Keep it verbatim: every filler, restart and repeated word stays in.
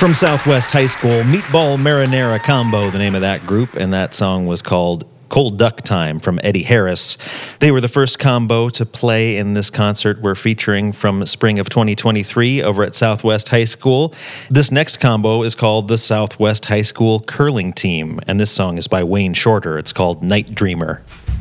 From Southwest High School, Meatball Marinara Combo, the name of that group, and that song was called Cold Duck Time from Eddie Harris. They were the first combo to play in this concert we're featuring from spring of twenty twenty-three over at Southwest High School. This next combo is called the Southwest High School Curling Team, and this song is by Wayne Shorter. It's called Night Dreamer.